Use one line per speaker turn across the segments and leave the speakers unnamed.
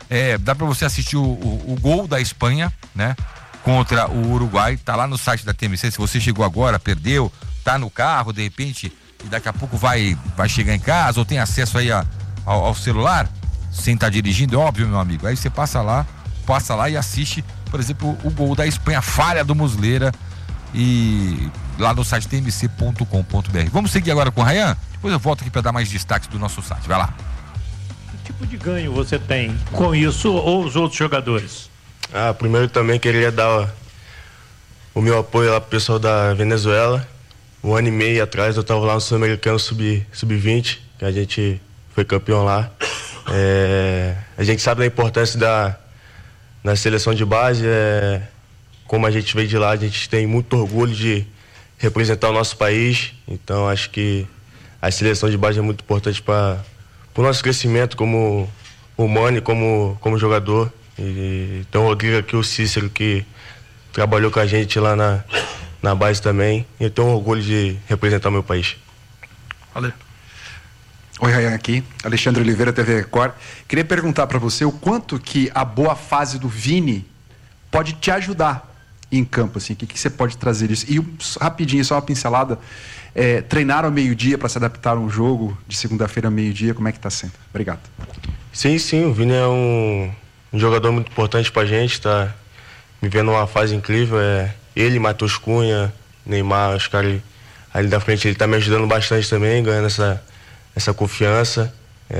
Dá para você assistir o gol da Espanha, né? Contra o Uruguai, tá lá no site da TMC. Se você chegou agora, perdeu, tá no carro, de repente, e daqui a pouco vai chegar em casa ou tem acesso aí ao celular, sem estar dirigindo, é óbvio, meu amigo. Aí você passa lá e assiste, por exemplo, o gol da Espanha, falha do Muslera, e lá no site tmc.com.br. Vamos seguir agora com o Rayan? Depois eu volto aqui para dar mais destaques do nosso site. Vai lá.
Que tipo de ganho você tem com isso ou os outros jogadores?
Primeiro também queria dar o meu apoio lá pro pessoal da Venezuela. 1 ano e meio atrás eu estava lá no Sul-Americano Sub-20, que a gente foi campeão lá. A gente sabe da importância da seleção de base. Como a gente veio de lá, a gente tem muito orgulho de representar o nosso país. Então acho que a seleção de base é muito importante para o nosso crescimento como humano e como jogador. Então eu digo aqui o Cícero, que trabalhou com a gente lá na base também. E eu tenho orgulho de representar o meu país.
Valeu. Oi, Rayan, aqui, Alexandre Oliveira, TV Record. Queria perguntar para você o quanto que a boa fase do Vini pode te ajudar em campo, assim, o que você pode trazer disso? E rapidinho, só uma pincelada, treinar ao meio-dia para se adaptar a um jogo de segunda-feira ao meio-dia, como é que tá sendo? Obrigado. Sim,
o Vini é um jogador muito importante pra gente, tá vivendo uma fase incrível. Ele, Matheus Cunha, Neymar, os caras ali da frente, ele tá me ajudando bastante também, ganhando essa confiança.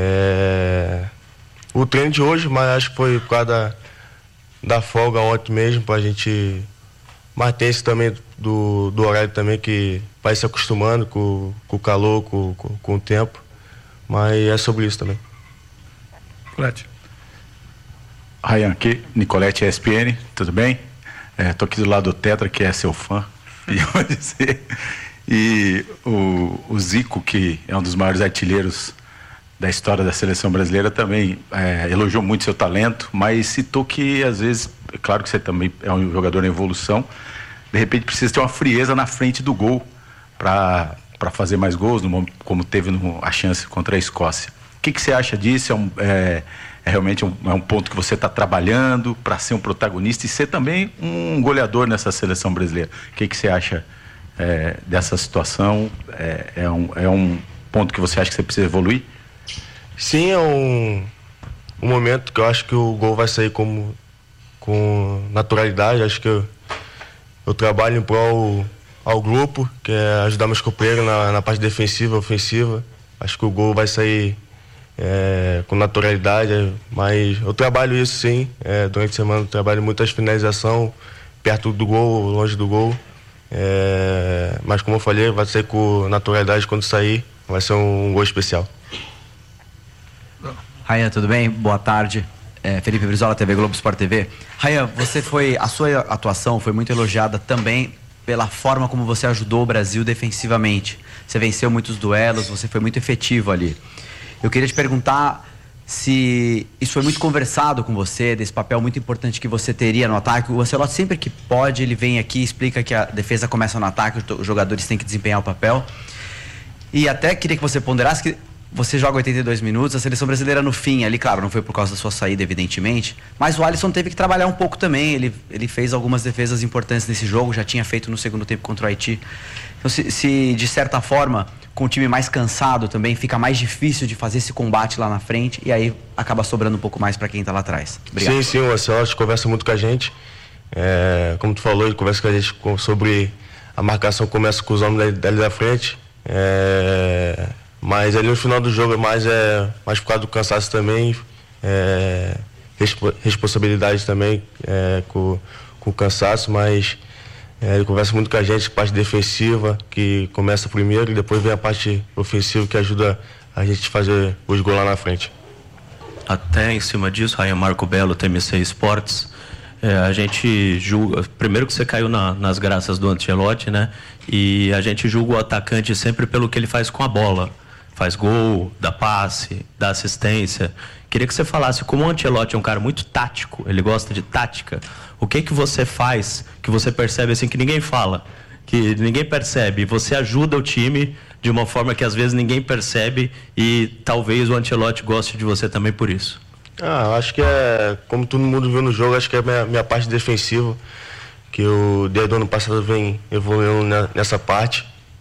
O treino de hoje, mas acho que foi por causa da folga ontem mesmo, pra gente manter esse também do horário também, que vai se acostumando com o calor, com o tempo, mas é sobre isso também.
Nicolete. Rayan, aqui, Nicolete ESPN, tudo bem? Tô aqui do lado do Tetra, que é seu fã, e eu vou dizer, e o Zico, que é um dos maiores artilheiros da história da seleção brasileira, também elogiou muito seu talento, mas citou que às vezes, é claro que você também é um jogador em evolução, de repente precisa ter uma frieza na frente do gol para fazer mais gols, como teve a chance contra a Escócia. O que você acha disso? Realmente um ponto que você está trabalhando para ser um protagonista e ser também um goleador nessa seleção brasileira. O que você acha dessa situação? É um ponto que você acha que você precisa evoluir?
Sim, é um momento que eu acho que o gol vai sair com naturalidade. Acho que eu trabalho em prol ao grupo, que é ajudar meus companheiros na parte defensiva, ofensiva. Acho que o gol vai sair com naturalidade, mas eu trabalho isso sim. Durante a semana eu trabalho muitas finalização perto do gol, longe do gol. Mas como eu falei, vai sair com naturalidade. Quando sair, vai ser um gol especial.
Rayan, tudo bem? Boa tarde. Felipe Brizola, TV Globo Sport TV. Rayan, a sua atuação foi muito elogiada também pela forma como você ajudou o Brasil defensivamente. Você venceu muitos duelos, você foi muito efetivo ali. Eu queria te perguntar se isso foi muito conversado com você, desse papel muito importante que você teria no ataque. O Ancelotti, sempre que pode, ele vem aqui e explica que a defesa começa no ataque, os jogadores têm que desempenhar o papel. E até queria que você ponderasse que você joga 82 minutos, a seleção brasileira no fim ali, claro, não foi por causa da sua saída, evidentemente, mas o Alisson teve que trabalhar um pouco também. Ele fez algumas defesas importantes nesse jogo, já tinha feito no segundo tempo contra o Haiti. Então, se de certa forma, com o time mais cansado também, fica mais difícil de fazer esse combate lá na frente, e aí acaba sobrando um pouco mais para quem tá lá atrás. Obrigado.
Sim, o Ancelotti conversa muito com a gente. Como tu falou, ele conversa com a gente sobre a marcação, começa com os homens dali da frente. Mas ali no final do jogo mais por causa do cansaço também, responsabilidade também com o cansaço, mas ele conversa muito com a gente, parte defensiva, que começa primeiro, e depois vem a parte ofensiva, que ajuda a gente a fazer os gols lá na frente.
Até em cima disso, Rayan, Marco Belo, TMC Esportes, a gente julga, primeiro que você caiu nas graças do Ancelotti, né? E a gente julga o atacante sempre pelo que ele faz com a bola. Faz gol, dá passe, dá assistência. Queria que você falasse, como o Ancelotti é um cara muito tático, ele gosta de tática, o que você faz que você percebe assim que ninguém fala, que ninguém percebe, você ajuda o time de uma forma que às vezes ninguém percebe, e talvez o Ancelotti goste de você também por isso.
Acho que como todo mundo viu no jogo, acho que é a minha parte defensiva, que desde o ano passado vem evoluindo nessa parte.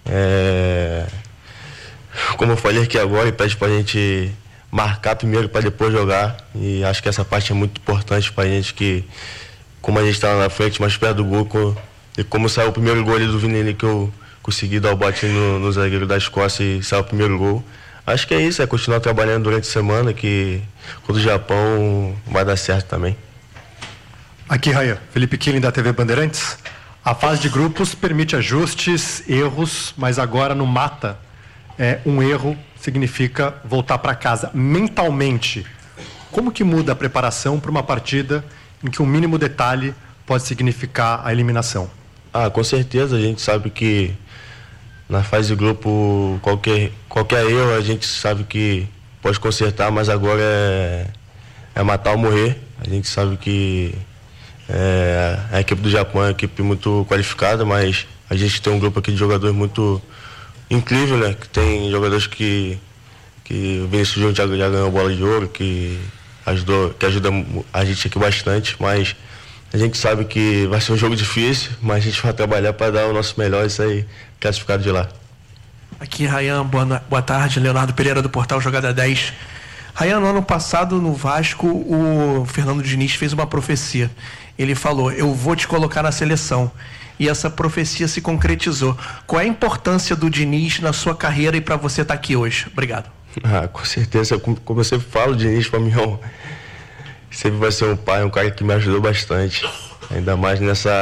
Como eu falei aqui agora, ele pede pra gente marcar primeiro para depois jogar, e acho que essa parte é muito importante pra gente, que como a gente tá lá na frente, mais perto do gol, e como saiu o primeiro gol ali do Vini, que eu consegui dar o bote no zagueiro da Escócia e saiu o primeiro gol. Acho que é isso, continuar trabalhando durante a semana, que contra o Japão vai dar certo também.
Aqui, Raia, Felipe Killing da TV Bandeirantes. A fase de grupos permite ajustes, erros, mas agora no mata, um erro significa voltar para casa. Mentalmente, como que muda a preparação para uma partida em que um mínimo detalhe pode significar a eliminação?
Com certeza, a gente sabe que na fase de grupo qualquer erro a gente sabe que pode consertar, mas agora é matar ou morrer. A gente sabe que a equipe do Japão é uma equipe muito qualificada, mas a gente tem um grupo aqui de jogadores muito incrível, né? Que tem jogadores que o Vinícius Júnior já ganhou bola de ouro, que ajuda a gente aqui bastante, mas a gente sabe que vai ser um jogo difícil, mas a gente vai trabalhar para dar o nosso melhor e sair classificado de lá.
Aqui, Rayan, boa tarde, Leonardo Pereira do portal Jogada 10. Rayan, no ano passado no Vasco, o Fernando Diniz fez uma profecia. Ele falou: eu vou te colocar na seleção. E essa profecia se concretizou. Qual é a importância do Diniz na sua carreira e para você estar aqui hoje? Obrigado.
Com certeza, como eu sempre falo, o Diniz para mim sempre vai ser um pai, um cara que me ajudou bastante. Ainda mais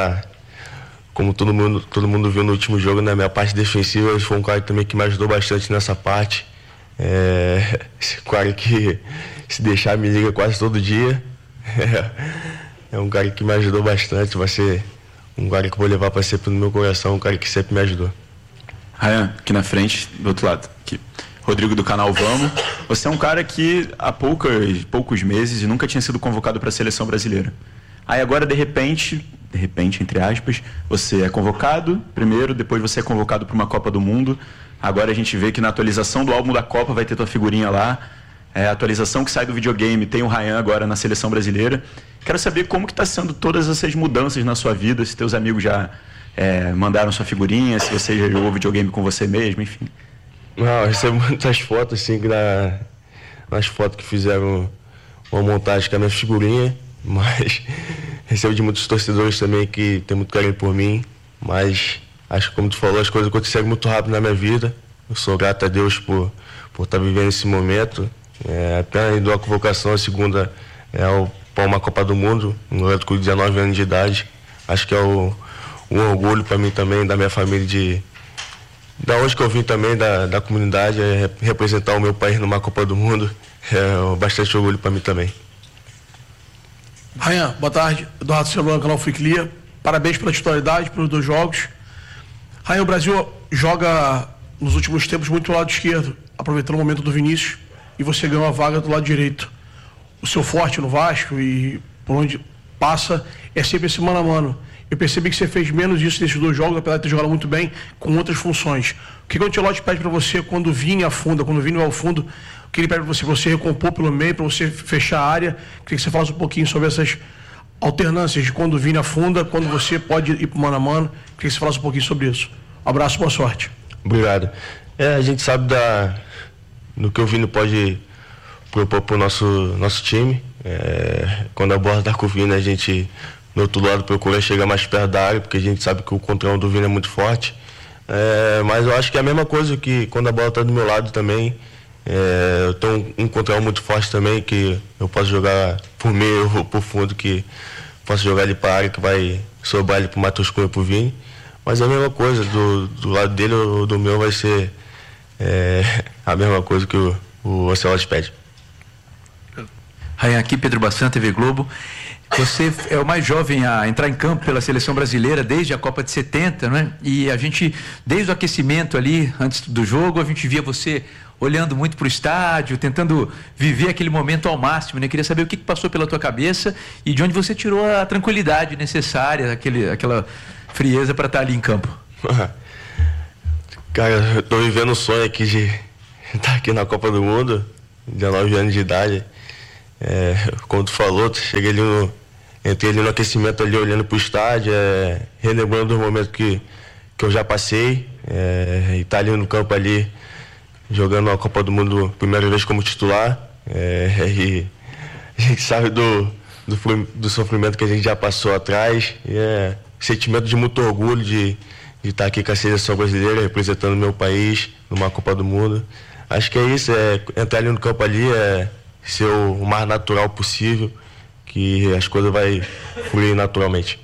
como todo mundo viu no último jogo, na minha parte defensiva, ele foi um cara também que me ajudou bastante nessa parte. Esse cara que, se deixar, me liga quase todo dia. É um cara que me ajudou bastante, vai ser um cara que eu vou levar para sempre no meu coração, um cara que sempre me ajudou.
Rayan, aqui na frente, do outro lado, aqui. Rodrigo do canal Vamos. Você é um cara que há poucos meses nunca tinha sido convocado para a seleção brasileira. Aí agora, de repente, entre aspas, você é convocado primeiro, depois você é convocado para uma Copa do Mundo. Agora a gente vê que na atualização do álbum da Copa vai ter tua figurinha lá. A atualização que sai do videogame tem o Rayan agora na seleção brasileira. Quero saber como que está sendo todas essas mudanças na sua vida, se teus amigos já mandaram sua figurinha, se você já jogou videogame com você mesmo, enfim.
Eu recebo muitas fotos, assim, nas fotos que fizeram uma montagem com a minha figurinha, mas recebo de muitos torcedores também que tem muito carinho por mim, mas acho que, como tu falou, as coisas aconteceram muito rápido na minha vida. Eu sou grato a Deus por estar vivendo esse momento. Até indo à convocação, a segunda para uma Copa do Mundo, um garoto com 19 anos de idade. Acho que é um orgulho para mim também, da minha família, da onde que eu vim também, da comunidade, representar o meu país numa Copa do Mundo. É bastante orgulho para mim também.
Rayan, boa tarde. Eduardo Silva, canal Friclia. Parabéns pela titularidade, pelos 2 jogos. Rayan, o Brasil joga nos últimos tempos muito do lado esquerdo, aproveitando o momento do Vinícius, e você ganhou a vaga do lado direito. O seu forte no Vasco e por onde passa é sempre esse mano a mano. Eu percebi que você fez menos isso nesses 2 jogos, apesar de ter jogado muito bem, com outras funções. O que o Ancelotti pede para você quando o Vini afunda, quando o Vini vai ao fundo, o que ele pede para você recompor pelo meio, para você fechar a área? Queria que você falasse um pouquinho sobre essas alternâncias de quando o Vini afunda, quando você pode ir para o mano a mano. Queria que você falasse um pouquinho sobre isso. Um abraço, boa sorte.
Obrigado. A gente sabe do que o Vini pode propor para o nosso time. Quando a bola está com o Vini, a gente, do outro lado, procura chegar mais perto da área, porque a gente sabe que o controle do Vini é muito forte. Mas eu acho que é a mesma coisa que quando a bola está do meu lado também. Eu tenho um controle muito forte também, que eu posso jogar por meio ou por fundo, que posso jogar ali para a área, que vai sobrar ali para o Matheus Cunha e para o Vini. Mas é a mesma coisa, do lado dele ou do meu vai ser a mesma coisa que o Ancelotti pede.
Rayan, aqui Pedro Bassan, TV Globo. Você é o mais jovem a entrar em campo pela seleção brasileira desde a Copa de 70, não é? E a gente, desde o aquecimento ali, antes do jogo, a gente via você olhando muito para o estádio, tentando viver aquele momento ao máximo, né? Queria saber o que passou pela tua cabeça e de onde você tirou a tranquilidade necessária, aquela frieza para estar ali em campo.
Cara, eu tô vivendo um sonho aqui de estar aqui na Copa do Mundo, 19 anos de idade. Como tu falou, entrei ali no aquecimento ali, olhando pro estádio, relembrando os momentos que eu já passei, e tá ali no campo ali, jogando a Copa do Mundo primeira vez como titular, e a gente sabe do sofrimento que a gente já passou atrás, e sentimento de muito orgulho de estar aqui com a seleção brasileira, representando meu país numa Copa do Mundo. Acho que é isso, entrar ali no campo ali, ser o mais natural possível, que as coisas vão fluir naturalmente.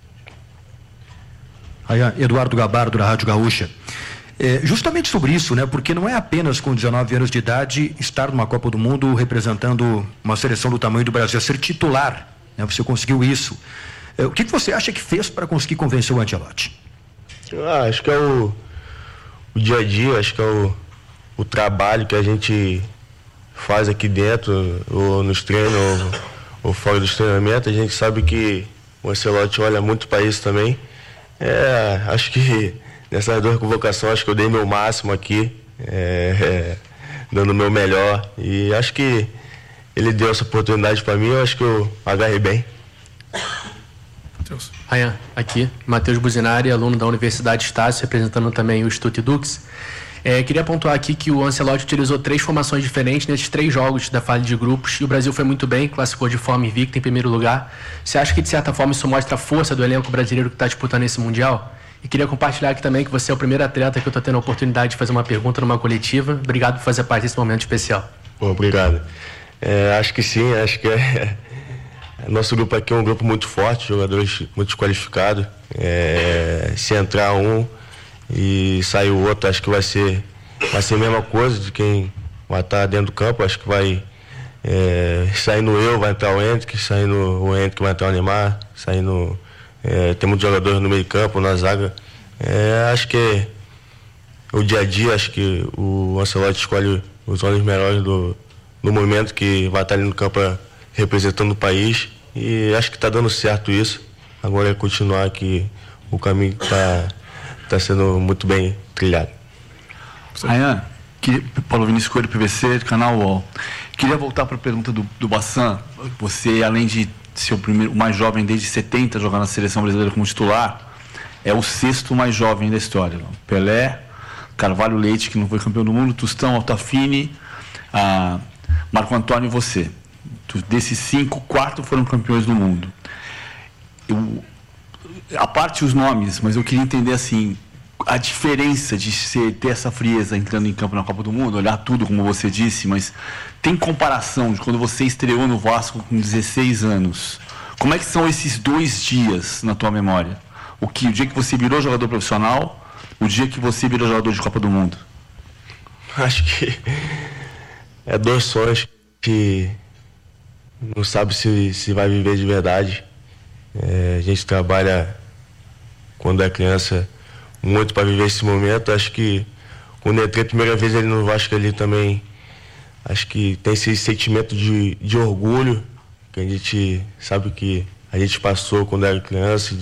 Eduardo Gabardo, da Rádio Gaúcha. Justamente sobre isso, né? Porque não é apenas com 19 anos de idade estar numa Copa do Mundo representando uma seleção do tamanho do Brasil, ser titular, né? Você conseguiu isso. O que você acha que fez para conseguir convencer o Ancelotti?
Acho que é o dia a dia, acho que é o trabalho que a gente faz aqui dentro, ou nos treinos, ou fora dos treinamentos. A gente sabe que o Ancelotti olha muito para isso também. Acho que nessas 2 convocações, acho que eu dei meu máximo aqui, dando o meu melhor. E acho que ele deu essa oportunidade para mim, eu acho que eu agarrei bem.
Rayan, aqui, Matheus Buzinari, aluno da Universidade Estácio, representando também o Stut Dux. Queria pontuar aqui que o Ancelotti utilizou 3 formações diferentes nesses 3 jogos da fase de grupos, e o Brasil foi muito bem, classificou de forma invicta em primeiro lugar. Você acha que, de certa forma, isso mostra a força do elenco brasileiro que está disputando esse Mundial? E queria compartilhar aqui também que você é o primeiro atleta que eu estou tendo a oportunidade de fazer uma pergunta numa coletiva. Obrigado por fazer parte desse momento especial.
Obrigado. Acho que sim, acho que nosso grupo aqui é um grupo muito forte, jogadores muito qualificados. Se entrar um e sair o outro, acho que vai ser a mesma coisa de quem vai estar dentro do campo. Acho que vai saindo vai entrar o Henrique, saindo o Henrique vai entrar o Neymar, saindo tem muitos jogadores no meio campo, na zaga. Acho que o dia a dia, acho que o Ancelotti escolhe os homens melhores do momento, que vai estar ali no campo representando o país, e acho que está dando certo isso. Agora é continuar, que o caminho está sendo muito bem trilhado.
Rayan, Paulo Vinícius Coelho, PVC, do canal UOL. Queria voltar para a pergunta do Bassan. Você, além de ser o mais jovem desde 70 a jogar na seleção brasileira como titular, é o 6º mais jovem da história. Pelé, Carvalho Leite, que não foi campeão do mundo, Tostão, Altafini, Marco Antônio e você. Desses 5, 4 foram campeões do mundo. A parte os nomes, mas eu queria entender assim, a diferença de ter essa frieza entrando em campo na Copa do Mundo, olhar tudo como você disse, mas tem comparação de quando você estreou no Vasco com 16 anos. Como é que são esses 2 dias na tua memória? O dia que você virou jogador profissional, o dia que você virou jogador de Copa do Mundo?
Acho que 2 sonhos que não sabe se vai viver de verdade. A gente trabalha, quando é criança, muito para viver esse momento. Acho que quando eu entrei a primeira vez ali no Vasco, ali também, acho que tem esse sentimento de orgulho, que a gente sabe que a gente passou quando era criança,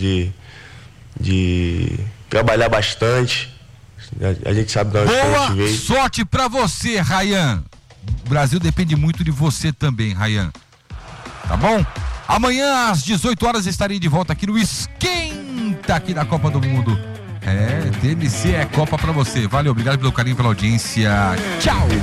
de trabalhar bastante. A gente sabe de onde a gente veio.
Boa sorte para você, Rayan. O Brasil depende muito de você também, Rayan. Tá bom? Amanhã às 18 horas estarei de volta aqui no Esquenta aqui da Copa do Mundo. TMC é Copa pra você. Valeu, obrigado pelo carinho, pela audiência. Tchau!